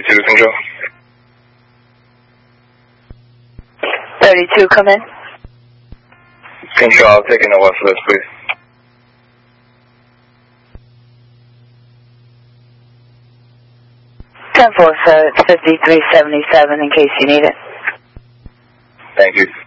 32, control. 32, come in. Control, I'll take in the west list, please. Ten four, sir. It's 5377 in case you need it. Thank you.